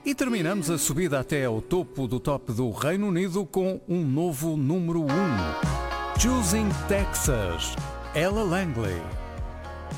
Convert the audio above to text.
E terminamos a subida até ao topo do top do Reino Unido com um novo número 1. Choosing Texas, Ella Langley.